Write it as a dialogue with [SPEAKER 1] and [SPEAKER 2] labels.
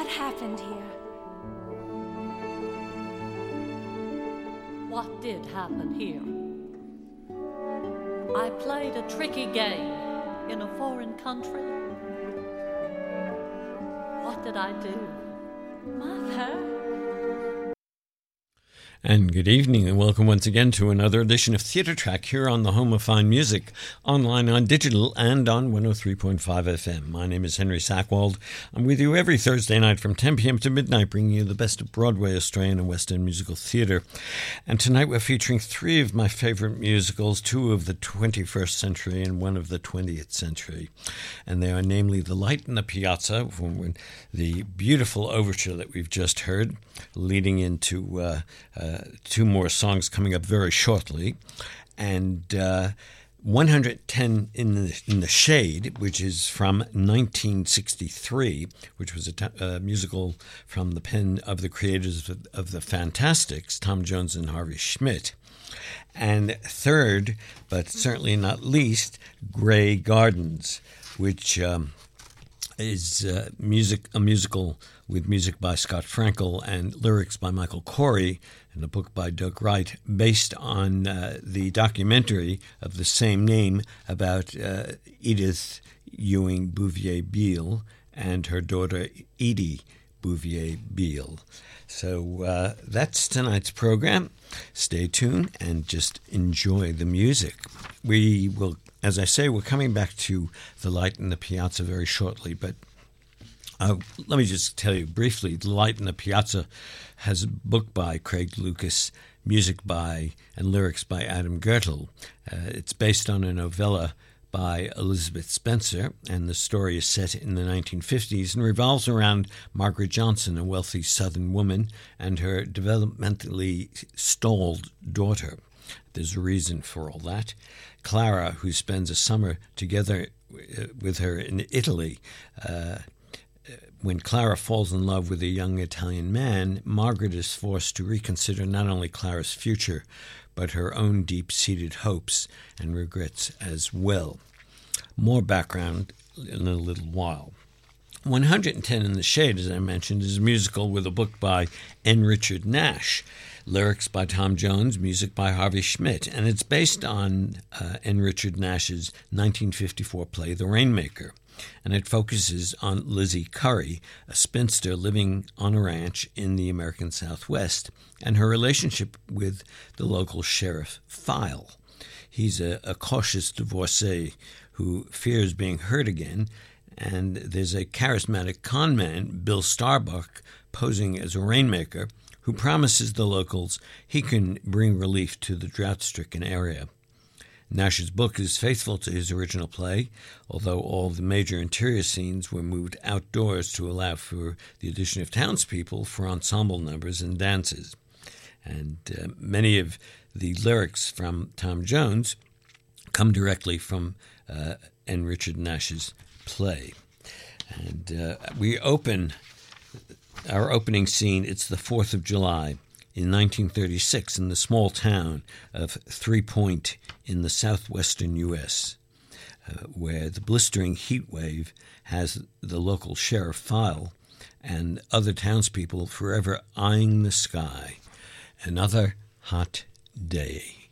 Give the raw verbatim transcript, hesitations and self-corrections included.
[SPEAKER 1] What happened here?
[SPEAKER 2] What did happen here? I played a tricky game in a foreign country. What did I do? Mother?
[SPEAKER 3] And good evening, and welcome once again to another edition of Theatre Track here on the Home of Fine Music, online on digital and on one oh three point five F M. My name is Henry Sackwald. I'm with you every Thursday night from ten p.m. to midnight, bringing you the best of Broadway, Australian and West End musical theatre. And tonight we're featuring three of my favorite musicals, two of the twenty-first century and one of the twentieth century. And they are namely The Light in the Piazza, from the beautiful overture that we've just heard, leading into uh, uh, two more songs coming up very shortly, and uh, one hundred ten in the, in the Shade, which is from nineteen sixty-three, which was a, t- a musical from the pen of the creators of, of the Fantastics, Tom Jones and Harvey Schmidt. And third, but certainly not least, Grey Gardens, which um, is uh, music a musical with music by Scott Frankel and lyrics by Michael Corey, and a book by Doug Wright, based on uh, the documentary of the same name about uh, Edith Ewing Bouvier Beale and her daughter Edie Bouvier Beale. So uh, that's tonight's program. Stay tuned and just enjoy the music. We will, as I say, we're coming back to The Light in the Piazza very shortly, but Uh, let me just tell you briefly, The Light in the Piazza has a book by Craig Lucas, music by and lyrics by Adam Goertel. Uh, it's based on a novella by Elizabeth Spencer, and the story is set in the nineteen fifties and revolves around Margaret Johnson, a wealthy Southern woman, and her developmentally stalled daughter. There's a reason for all that. Clara, who spends a summer together with her in Italy, uh, when Clara falls in love with a young Italian man, Margaret is forced to reconsider not only Clara's future, but her own deep-seated hopes and regrets as well. More background in a little while. one hundred ten in the Shade, as I mentioned, is a musical with a book by N. Richard Nash, lyrics by Tom Jones, music by Harvey Schmidt, and it's based on uh, N. Richard Nash's nineteen fifty-four play The Rainmaker. And it focuses on Lizzie Curry, a spinster living on a ranch in the American Southwest, and her relationship with the local sheriff, File. He's a, a cautious divorcee who fears being hurt again, and there's a charismatic con man, Bill Starbuck, posing as a rainmaker, who promises the locals he can bring relief to the drought-stricken area. Nash's book is faithful to his original play, although all the major interior scenes were moved outdoors to allow for the addition of townspeople for ensemble numbers and dances. And uh, many of the lyrics from Tom Jones come directly from uh, N. Richard Nash's play. And uh, we open our opening scene, it's the fourth of July. In nineteen thirty-six, in the small town of Three Point in the southwestern U S, uh, where the blistering heat wave has the local sheriff File and other townspeople forever eyeing the sky. Another hot day.